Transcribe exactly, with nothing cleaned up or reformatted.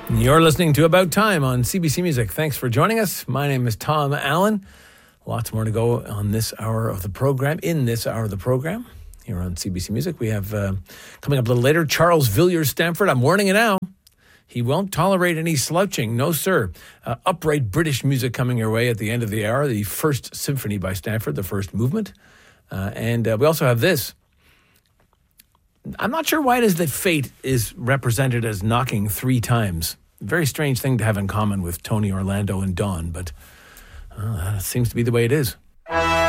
You're listening to About Time on C B C Music. Thanks for joining us. My name is Tom Allen. Lots more to go on this hour of the program, in this hour of the program, here on C B C Music. We have, uh, coming up a little later, Charles Villiers Stanford. I'm warning you now. He won't tolerate any slouching. No, sir. Uh, upright British music coming your way at the end of the hour. The First Symphony by Stanford, the first movement. Uh, and uh, we also have this. I'm not sure why it is that fate is represented as knocking three times. Very strange thing to have in common with Tony, Orlando, and Dawn, but uh, that seems to be the way it is.